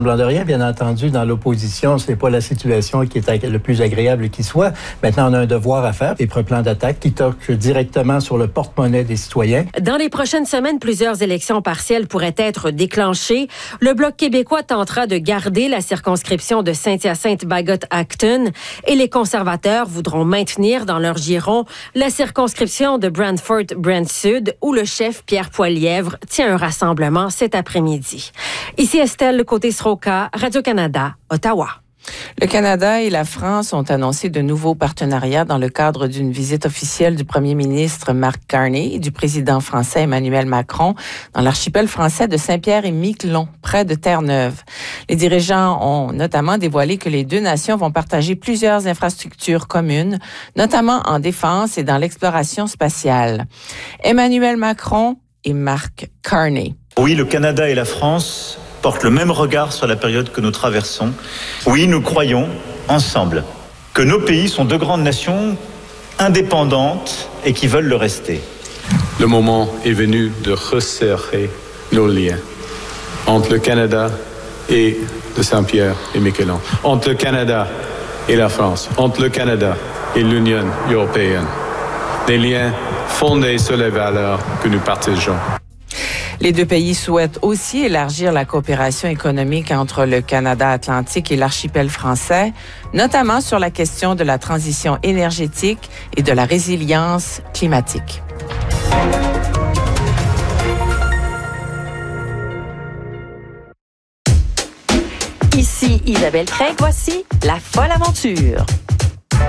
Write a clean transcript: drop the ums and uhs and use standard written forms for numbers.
Blanc de rien, bien entendu, dans l'opposition, c'est pas la situation qui est le plus agréable qui soit. Maintenant, on a un devoir à faire. Les plans d'attaque qui touchent directement sur le porte-monnaie des citoyens. Dans les prochaines semaines, plusieurs élections partielles pourraient être déclenchées. Le Bloc québécois tentera de garder la circonscription de Saint-Hyacinthe-Bagot-Acton et les conservateurs voudront maintenir dans leur giron la circonscription de Brantford-Brant-Sud où le chef Pierre Poilièvre tient un rassemblement cet après-midi. Ici Estelle Côté-Sroka, Radio-Canada, Ottawa. Le Canada et la France ont annoncé de nouveaux partenariats dans le cadre d'une visite officielle du premier ministre Mark Carney et du président français Emmanuel Macron dans l'archipel français de Saint-Pierre-et-Miquelon, près de Terre-Neuve. Les dirigeants ont notamment dévoilé que les deux nations vont partager plusieurs infrastructures communes, notamment en défense et dans l'exploration spatiale. Emmanuel Macron et Mark Carney. Oui, le Canada et la France portent le même regard sur la période que nous traversons. Oui, nous croyons, ensemble, que nos pays sont deux grandes nations indépendantes et qui veulent le rester. Le moment est venu de resserrer nos liens entre le Canada et de Saint-Pierre-et-Miquelon, entre le Canada et la France, entre le Canada et l'Union européenne. Des liens fondés sur les valeurs que nous partageons. Les deux pays souhaitent aussi élargir la coopération économique entre le Canada atlantique et l'archipel français, notamment sur la question de la transition énergétique et de la résilience climatique. Ici Isabelle Craig, voici La Folle Aventure.